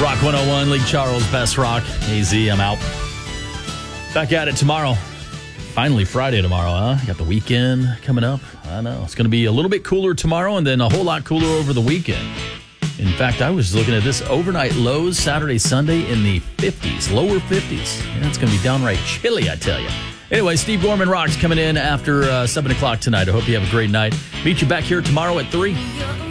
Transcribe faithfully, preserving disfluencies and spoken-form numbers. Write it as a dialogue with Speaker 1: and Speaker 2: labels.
Speaker 1: Rock one oh one, Lee Charles, Best Rock. A Z, I'm out. Back at it tomorrow. Finally Friday tomorrow, huh? Got the weekend coming up. I know. It's going to be a little bit cooler tomorrow and then a whole lot cooler over the weekend. In fact, I was looking at this overnight lows Saturday, Sunday in the fifties, lower fifties. Yeah, it's going to be downright chilly, I tell you. Anyway, Steve Gorman Rocks coming in after uh, seven o'clock tonight. I hope you have a great night. Meet you back here tomorrow at three.